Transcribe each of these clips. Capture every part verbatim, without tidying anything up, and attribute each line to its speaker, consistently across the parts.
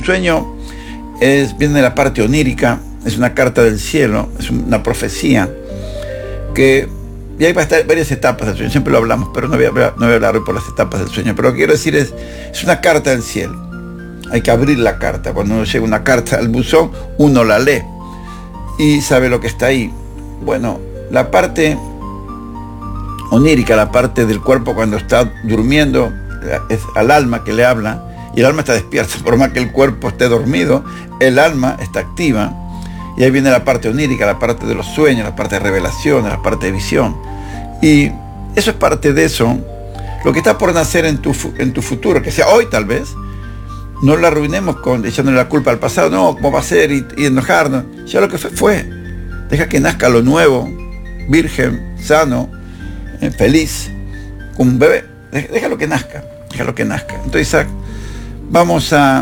Speaker 1: sueño es, viene de la parte onírica, es una carta del cielo, es una profecía que, y ahí va a estar varias etapas del sueño, siempre lo hablamos, pero no voy a, no voy a hablar hoy por las etapas del sueño, pero lo que quiero decir es, es una carta del cielo. Hay que abrir la carta. Cuando uno llega una carta al buzón, uno la lee y sabe lo que está ahí. Bueno, la parte onírica, la parte del cuerpo cuando está durmiendo, es al alma que le habla, y el alma está despierta. Por más que el cuerpo esté dormido, el alma está activa, y ahí viene la parte onírica, la parte de los sueños, la parte de revelación, la parte de visión, y eso es parte de eso. Lo que está por nacer en tu, en tu futuro, que sea hoy tal vez, no lo arruinemos con echándole la culpa al pasado. No, ¿cómo va a ser? Y, y enojarnos. Ya lo que fue, fue. Deja que nazca lo nuevo, virgen, sano, eh, feliz, como un bebé. Deja, déjalo que nazca, déjalo que nazca. Entonces, Isaac, vamos a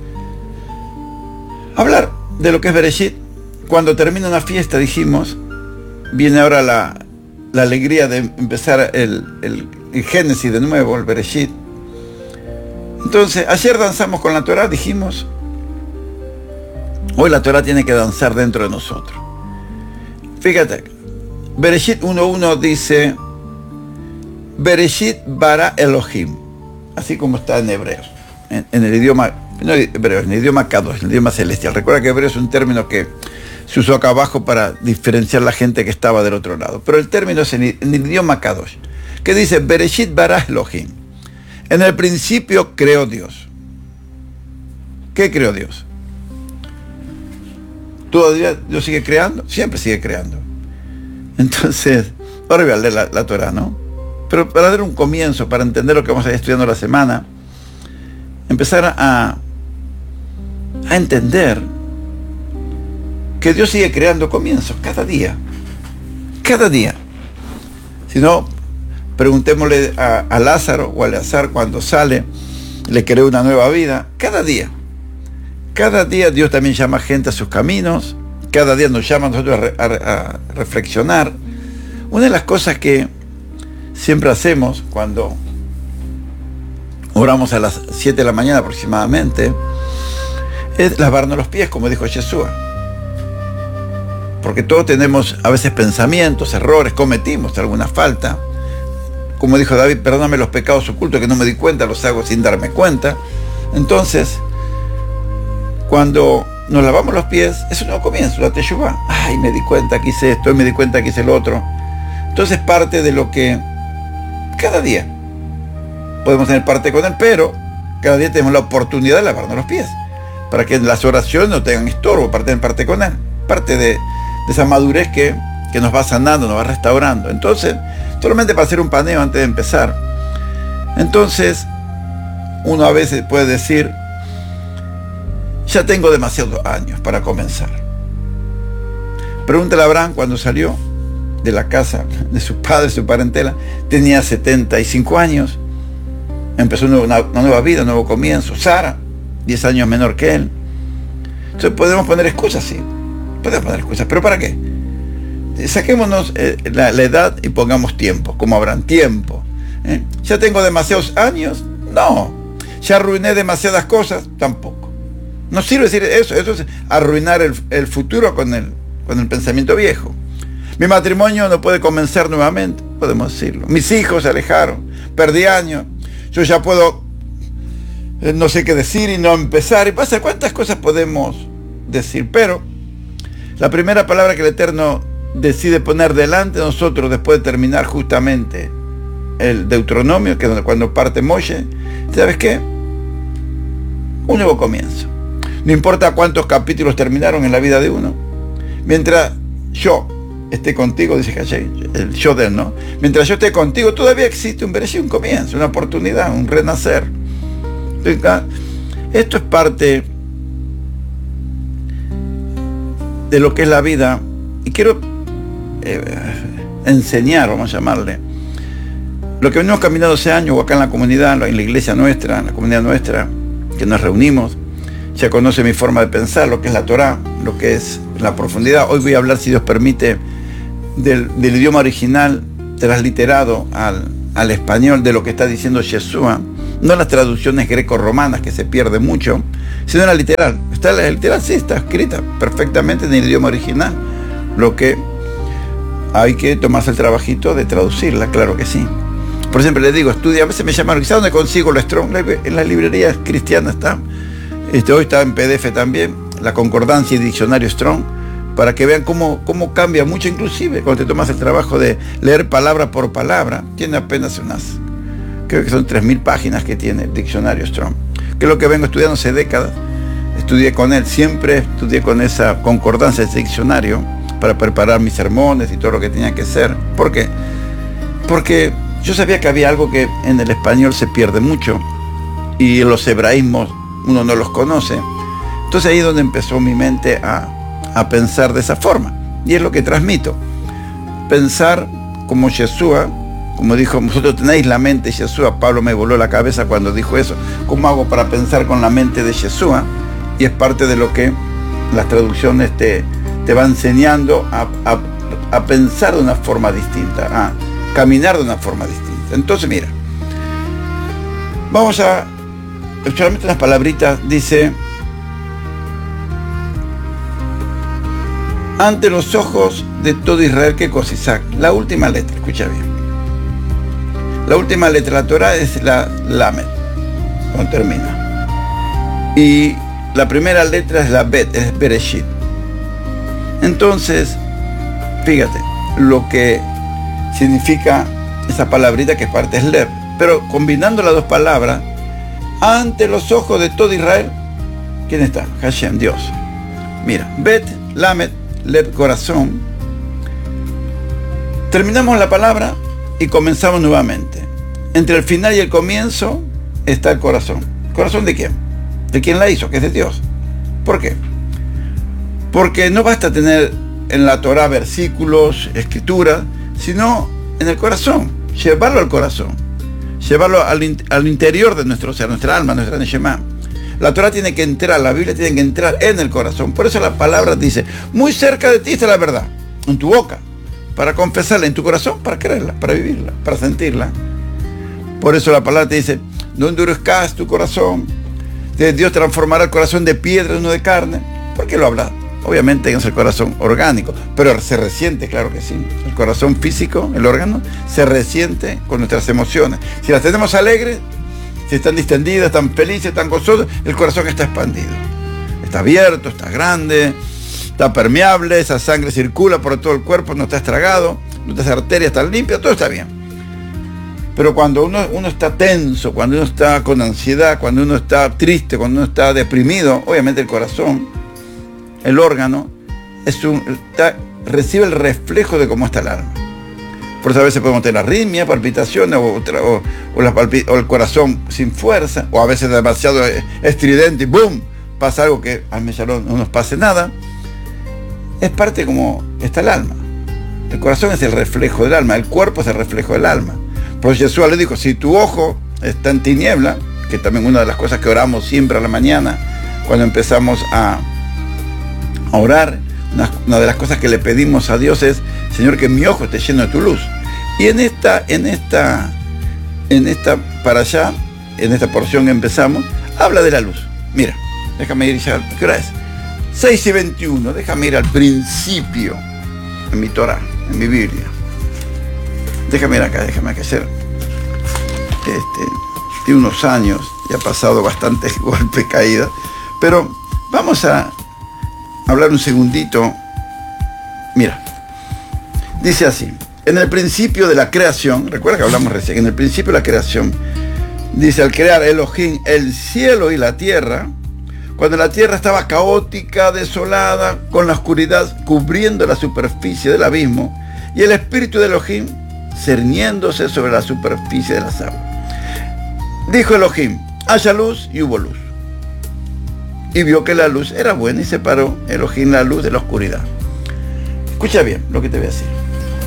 Speaker 1: hablar de lo que es Bereshit. Cuando termina una fiesta, dijimos, viene ahora la, la alegría de empezar el, el, el Génesis de nuevo, el Bereshit. Entonces, ayer danzamos con la Torá, dijimos, hoy la Torá tiene que danzar dentro de nosotros. Fíjate, Bereshit uno uno dice, Bereshit bara Elohim, así como está en hebreo, en, en el idioma, no hebreo, en el idioma Kadosh, en el idioma celestial. Recuerda que hebreo es un término que se usó acá abajo para diferenciar la gente que estaba del otro lado, pero el término es en, en el idioma Kadosh, que dice, Bereshit bara Elohim. En el principio creó Dios. ¿Qué creó Dios? ¿Todavía Dios sigue creando? Siempre sigue creando. Entonces, ahora voy a leer la, la Torá, ¿no? Pero para dar un comienzo, para entender lo que vamos a ir estudiando la semana, empezar a, a entender que Dios sigue creando comienzos cada día. Cada día. Si no, preguntémosle a, a Lázaro o a Eleazar cuando sale, le creó una nueva vida. Cada día. Cada día Dios también llama gente a sus caminos. Cada día nos llama a nosotros a, re, a, a reflexionar. Una de las cosas que siempre hacemos cuando oramos a las siete de la mañana aproximadamente es lavarnos los pies, como dijo Yeshua. Porque todos tenemos a veces pensamientos, errores, cometimos alguna falta. Como dijo David, perdóname los pecados ocultos que no me di cuenta, los hago sin darme cuenta. Entonces, cuando nos lavamos los pies, es un nuevo comienzo, la teshuvá. Ay, me di cuenta que hice esto, me di cuenta que hice el otro. Entonces, parte de lo que cada día podemos tener parte con él, pero cada día tenemos la oportunidad de lavarnos los pies, para que las oraciones no tengan estorbo, para tener parte con él. Parte de, de esa madurez que, que nos va sanando, nos va restaurando. Entonces, solamente para hacer un paneo antes de empezar. Entonces, uno a veces puede decir, ya tengo demasiados años para comenzar. Pregúntale a Abraham cuando salió de la casa de su padre, su parentela, tenía setenta y cinco años, empezó una, una nueva vida, un nuevo comienzo. Sara, diez años menor que él. Entonces podemos poner excusas, sí, podemos poner excusas, pero ¿para qué? Saquémonos eh, la, la edad y pongamos tiempo, como habrán tiempo. ¿Eh? ¿Ya tengo demasiados años? No. ¿Ya arruiné demasiadas cosas? Tampoco. No sirve decir eso, eso es arruinar el, el futuro con el, con el pensamiento viejo. Mi matrimonio no puede comenzar nuevamente, podemos decirlo. Mis hijos se alejaron, perdí años, yo ya puedo, eh, no sé qué decir y no empezar. Y pasa, ¿cuántas cosas podemos decir? Pero la primera palabra que el Eterno decide poner delante de nosotros después de terminar justamente el Deuteronomio, que es cuando parte Moshe, ¿sabes qué? Un nuevo comienzo. No importa cuántos capítulos terminaron en la vida de uno, mientras yo esté contigo, dice Hashem, el yo de él, ¿no? Mientras yo esté contigo, todavía existe un bereshit, un comienzo, una oportunidad, un renacer. Esto es parte de lo que es la vida, y quiero eh, enseñar, vamos a llamarle, lo que venimos caminando hace años, o acá en la comunidad, en la iglesia nuestra, en la comunidad nuestra, que nos reunimos. Ya conoce mi forma de pensar, lo que es la Torá, lo que es la profundidad. Hoy voy a hablar, si Dios permite, del, del idioma original transliterado al, al español de lo que está diciendo Yeshua, no las traducciones greco-romanas, que se pierde mucho, sino en la literal. Está la literal, sí, está escrita perfectamente en el idioma original. Lo que hay que tomarse el trabajito de traducirla, claro que sí. Por ejemplo, les digo, estudia, a veces me llaman, ¿sabes dónde consigo la Strong? En las librerías cristianas está. Este, hoy está en P D F también, la concordancia y diccionario Strong, para que vean cómo, cómo cambia mucho, inclusive cuando te tomas el trabajo de leer palabra por palabra. Tiene apenas unas, creo que son tres mil páginas que tiene el diccionario Strong, que es lo que vengo estudiando hace décadas. Estudié con él, siempre estudié con esa concordancia, ese diccionario, para preparar mis sermones y todo lo que tenía que hacer. ¿Por qué? Porque yo sabía que había algo que en el español se pierde mucho, y en los hebraísmos uno no los conoce. Entonces ahí es donde empezó mi mente a, a pensar de esa forma, y es lo que transmito. Pensar como Yeshua, como dijo, vosotros tenéis la mente de Yeshua. Pablo me voló la cabeza cuando dijo eso. ¿Cómo hago para pensar con la mente de Yeshua? Y es parte de lo que las traducciones te, te va enseñando a, a, a pensar de una forma distinta, a caminar de una forma distinta. Entonces, mira, vamos a, solamente unas palabritas. Dice, ante los ojos de todo Israel, ¿qué cosa, Isaac? La última letra, escucha bien. La última letra de la Torah es la Lamed, cuando termina. Y la primera letra es la Bet, es Bereshit. Entonces, fíjate lo que significa esa palabrita, que parte es Lev. Pero combinando las dos palabras, ante los ojos de todo Israel, ¿quién está? Hashem, Dios. Mira, Bet, Lamed, Lev, corazón. Terminamos la palabra y comenzamos nuevamente. Entre el final y el comienzo está el corazón. ¿Corazón de quién? De quien la hizo, que es de Dios. ¿Por qué? Porque no basta tener en la Torah versículos, escrituras, sino en el corazón, llevarlo al corazón, llevarlo al, in al interior de nuestro ser, nuestra alma, nuestra neshama. La Torah tiene que entrar, la Biblia tiene que entrar en el corazón. Por eso la palabra dice, muy cerca de ti está la verdad, en tu boca, para confesarla, en tu corazón, para creerla, para vivirla, para sentirla. Por eso la palabra te dice, no endurezcas tu corazón. Dios transformará el corazón de piedra en uno de carne. ¿Por qué lo habla? Obviamente no es el corazón orgánico, pero se resiente, claro que sí. El corazón físico, el órgano, se resiente con nuestras emociones. Si las tenemos alegres, si están distendidas, están felices, están gozosas, el corazón está expandido. Está abierto, está grande, está permeable, esa sangre circula por todo el cuerpo, no está estragado, nuestras arterias están limpias, todo está bien. Pero cuando uno, uno está tenso, cuando uno está con ansiedad, cuando uno está triste, cuando uno está deprimido, obviamente el corazón, el órgano, es un, está, recibe el reflejo de cómo está el alma. Por eso a veces podemos tener arritmia, palpitaciones, o, o, o, la palpi, o el corazón sin fuerza, o a veces demasiado estridente y ¡boom! Pasa algo que al Meshalón no nos pase nada. Es parte como está el alma. El corazón es el reflejo del alma, el cuerpo es el reflejo del alma. Por eso Jesús le dijo, si tu ojo está en tiniebla, que también una de las cosas que oramos siempre a la mañana, cuando empezamos a, a orar, una, una de las cosas que le pedimos a Dios es, Señor, que mi ojo esté lleno de tu luz. Y en esta, en esta, en esta, para allá, en esta porción que empezamos, habla de la luz. Mira, déjame ir ya, ¿qué hora es? seis y veintiuno, déjame ir al principio, en mi Torah, en mi Biblia. Déjame ir acá, déjame acá hacer. Este, de unos años, ya ha pasado bastantes golpes, caídas. Pero vamos a hablar un segundito. Mira, dice así. En el principio de la creación, recuerda que hablamos recién, en el principio de la creación, dice, al crear Elohim el cielo y la tierra, cuando la tierra estaba caótica, desolada, con la oscuridad cubriendo la superficie del abismo, y el espíritu de Elohim cerniéndose sobre la superficie de las aguas. Dijo Elohim, haya luz, y hubo luz. Y vio que la luz era buena y separó Elohim la luz de la oscuridad. Escucha bien lo que te voy a decir.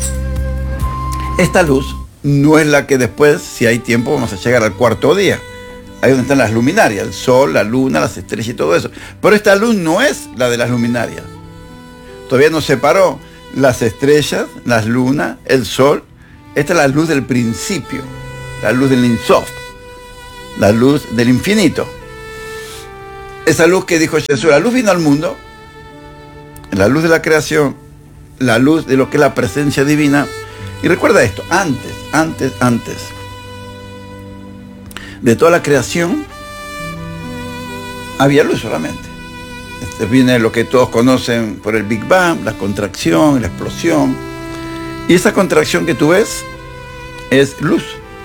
Speaker 1: Esta luz no es la que después, si hay tiempo, vamos a llegar al cuarto día. Ahí donde están las luminarias, el sol, la luna, las estrellas y todo eso. Pero esta luz no es la de las luminarias. Todavía no separó las estrellas, las lunas, el sol. Esta es la luz del principio, la luz del Insof, la luz del infinito. esa luz que dijo Jesús, la luz vino al mundo, la luz de la creación, la luz de lo que es la presencia divina. Y recuerda esto, antes, antes, antes de toda la creación, había luz solamente. Este viene lo que todos conocen por el Big Bang, la contracción, la explosión. Y esa contracción que tú ves es luz.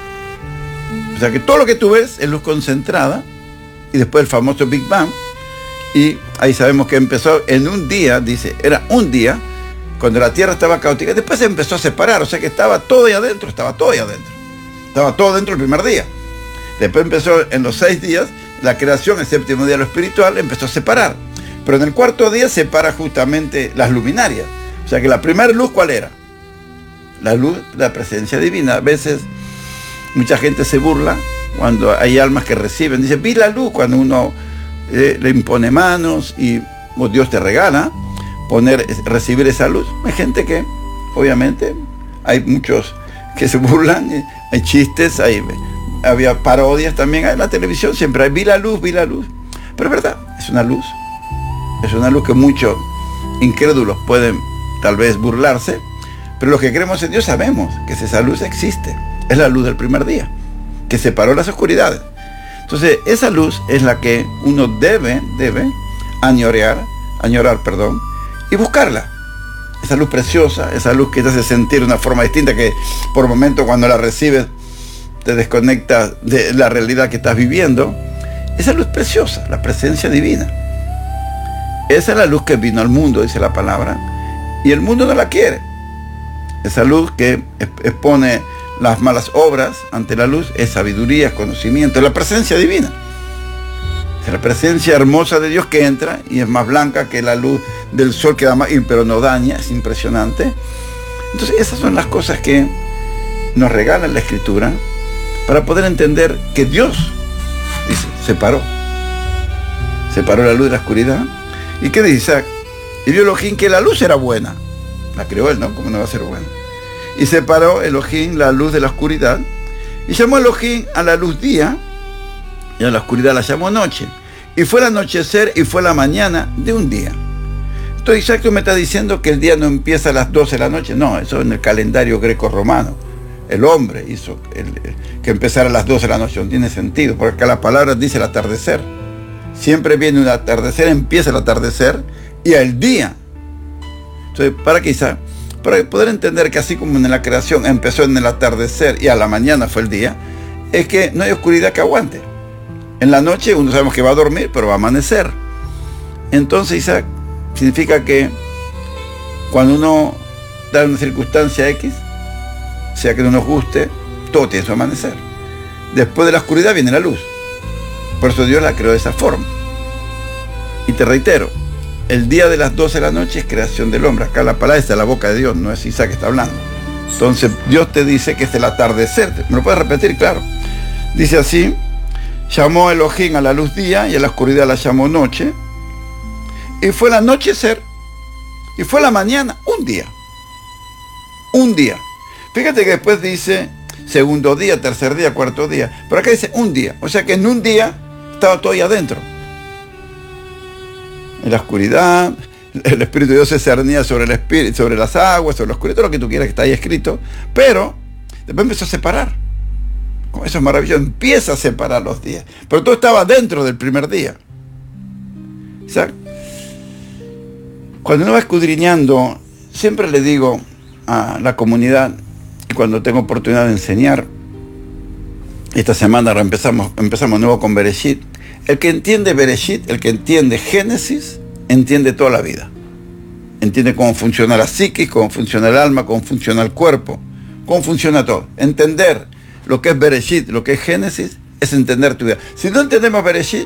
Speaker 1: O sea que todo lo que tú ves es luz concentrada. Y después el famoso Big Bang. Y ahí sabemos que empezó en un día, dice, era un día, cuando la Tierra estaba caótica. Después se empezó a separar, o sea que estaba todo ahí adentro, estaba todo ahí adentro. Estaba todo dentro el primer día. Después empezó en los seis días, la creación, el séptimo día lo espiritual, empezó a separar. Pero en el cuarto día separa justamente las luminarias. O sea que la primera luz, ¿cuál era? La luz de la presencia divina. A veces mucha gente se burla cuando hay almas que reciben. Dice, vi la luz cuando uno eh, le impone manos y oh, Dios te regala poner, recibir esa luz. Hay gente que, obviamente, hay muchos que se burlan, hay chistes, hay, había parodias también en la televisión, siempre hay, vi la luz, vi la luz. Pero es verdad, es una luz. Es una luz que muchos incrédulos pueden tal vez burlarse, pero los que creemos en Dios sabemos que esa luz existe. Es la luz del primer día, que separó las oscuridades. Entonces, esa luz es la que uno debe, debe añorar, añorar, perdón, y buscarla. Esa luz preciosa, esa luz que te hace sentir de una forma distinta, que por momentos cuando la recibes te desconectas de la realidad que estás viviendo. Esa luz preciosa, la presencia divina. Esa es la luz que vino al mundo, dice la palabra, y el mundo no la quiere. Esa luz que expone las malas obras ante la luz es sabiduría, es conocimiento, es la presencia divina. Es la presencia hermosa de Dios que entra y es más blanca que la luz del sol que da más, pero no daña, es impresionante. Entonces esas son las cosas que nos regala la Escritura para poder entender que Dios, dice, separó. Separó la luz de la oscuridad. ¿Y qué dice Isaac? Y vio Elohim que la luz era buena. La creó él, ¿no? ¿Cómo no va a ser buena? Y separó Elohim la luz de la oscuridad. Y llamó Elohim a la luz día, y a la oscuridad la llamó noche. Y fue el anochecer y fue la mañana de un día. Entonces Isaac, tú me estás diciendo que el día no empieza a las doce de la noche. No, eso en el calendario greco-romano. El hombre hizo el, el, que empezara a las doce de la noche. No tiene sentido, porque acá la palabra dice el atardecer. Siempre viene un atardecer, empieza el atardecer y el día. Entonces, ¿para qué, Isaac? Para poder entender que así como en la creación empezó en el atardecer y a la mañana fue el día, es que no hay oscuridad que aguante. En la noche uno sabemos que va a dormir, pero va a amanecer. Entonces, Isaac, significa que cuando uno da una circunstancia X, sea que no nos guste, todo tiene su amanecer. Después de la oscuridad viene la luz. Por eso Dios la creó de esa forma. Y te reitero, el día de las doce de la noche es creación del hombre. Acá la palabra está en la boca de Dios, no es Isaac que está hablando. Entonces Dios te dice que es el atardecer. ¿Me lo puedes repetir? Claro. Dice así, llamó Elohim a la luz día y a la oscuridad la llamó noche. Y fue el anochecer y fue la mañana, un día. Un día. Fíjate que después dice segundo día, tercer día, cuarto día. Pero acá dice un día. O sea que en un día estaba todo ahí adentro. En la oscuridad, el Espíritu de Dios se cernía sobre el espíritu, sobre las aguas, sobre la oscuridad, todo lo que tú quieras que está ahí escrito. Pero después empezó a separar. Eso es maravilloso. Empieza a separar los días. Pero todo estaba dentro del primer día. O sea, cuando uno va escudriñando, siempre le digo a la comunidad, y cuando tengo oportunidad de enseñar, esta semana empezamos, empezamos nuevo con Bereshit. El que entiende Bereshit, el que entiende Génesis, entiende toda la vida. Entiende cómo funciona la psiquis, cómo funciona el alma, cómo funciona el cuerpo, cómo funciona todo. Entender lo que es Bereshit, lo que es Génesis, es entender tu vida. Si no entendemos Bereshit,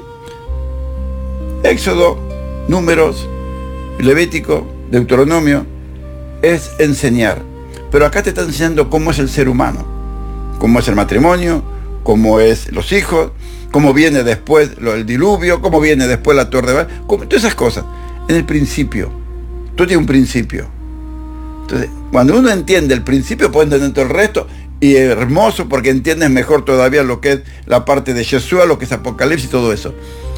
Speaker 1: Éxodo, Números, Levítico, Deuteronomio, es enseñar. Pero acá te está enseñando cómo es el ser humano, cómo es el matrimonio, cómo es los hijos, cómo viene después el diluvio, cómo viene después la torre de Babel, todas esas cosas. En el principio, todo tiene un principio. Entonces, cuando uno entiende el principio, puede entender todo el resto, y es hermoso porque entiendes mejor todavía lo que es la parte de Yeshua, lo que es Apocalipsis y todo eso.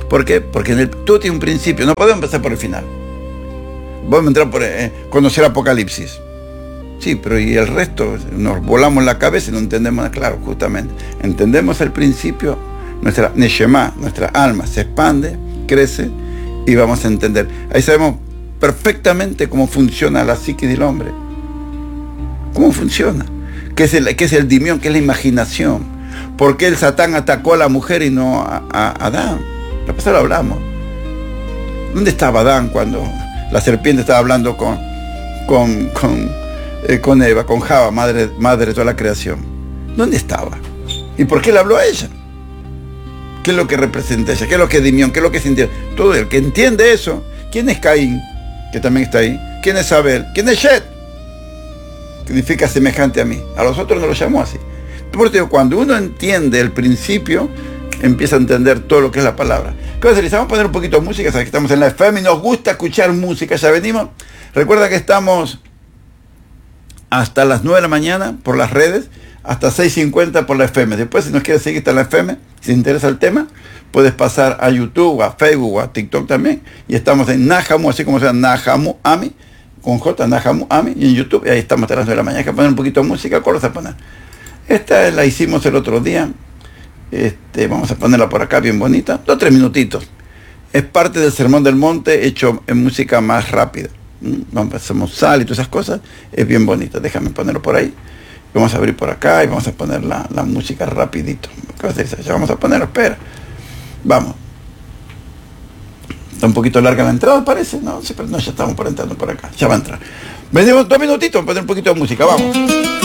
Speaker 1: ¿Por qué? Porque en el, todo tiene un principio, no podemos empezar por el final. Vamos a entrar por eh, conocer Apocalipsis. Sí, pero y el resto, nos volamos la cabeza y no entendemos, claro, justamente. Entendemos el principio, nuestra neshama, nuestra alma se expande, crece y vamos a entender. Ahí sabemos perfectamente cómo funciona la psique del hombre. ¿Cómo funciona? ¿Qué es el, qué es el dimión? ¿Qué es la imaginación? ¿Por qué el Satán atacó a la mujer y no a, a, a Adán? La pasada lo hablamos. ¿Dónde estaba Adán cuando la serpiente estaba hablando con, con, con, eh, con Eva, con Java, madre, madre de toda la creación? ¿Dónde estaba? ¿Y por qué le habló a ella? ¿Qué es lo que representa ella? ¿Qué es lo que es dimión? ¿Qué es lo que sintió? Todo el que entiende eso. ¿Quién es Caín? Que también está ahí. ¿Quién es Abel? ¿Quién es Shet? Que significa semejante a mí. A los otros no lo llamó así. Por eso digo, cuando uno entiende el principio, empieza a entender todo lo que es la palabra. ¿Qué vamos a poner un poquito de música? Sabes que estamos en la F M y nos gusta escuchar música. Ya venimos. Recuerda que estamos hasta las nueve de la mañana por las redes, hasta seis cincuenta por la F M. Después, si nos quieres seguir, está en la F M. Si te interesa el tema, puedes pasar a YouTube, a Facebook, a TikTok también. Y estamos en Nahamu, así como se llama Nahamu Ami, con J, Nahamu Ami, y en YouTube. Y ahí estamos hasta las nueve de la mañana. Hay que poner un poquito de música. ¿Cuál vas a poner? Esta la hicimos el otro día. Este, vamos a ponerla por acá, bien bonita. Dos, tres minutitos. Es parte del Sermón del Monte, hecho en música más rápida. Vamos, hacemos sal y todas esas cosas. Es bien bonita. Déjame ponerlo por ahí. Vamos a abrir por acá y vamos a poner la, la música rapidito. ¿Qué vas a decir? Ya vamos a ponerlo, espera. Vamos. Está un poquito larga la entrada, parece. No, sí, pero no, ya estamos por entrando por acá. Ya va a entrar. Venimos dos minutitos, vamos a poner un poquito de música. Vamos.